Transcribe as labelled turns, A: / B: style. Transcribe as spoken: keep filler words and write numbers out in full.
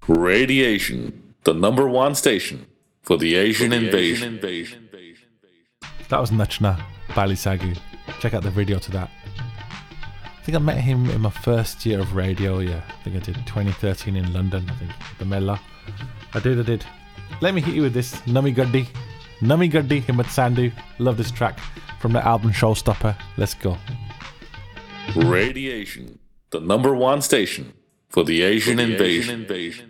A: Radiation, the number one station for the Asian, for the invasion. Asian invasion.
B: That was Nachna Balisagu. Check out the video to that. I think I met him in my first year of radio, yeah. I think I did twenty thirteen in London, I think. The Mela. I did, I did. Let me hit you with this. Nami Gaddi. Nami Gaddi, Himmat Sandhu. Love this track from the album Showstopper. Let's go.
A: Radiation, the number one station for the Asian, for the invasion. Asian invasion.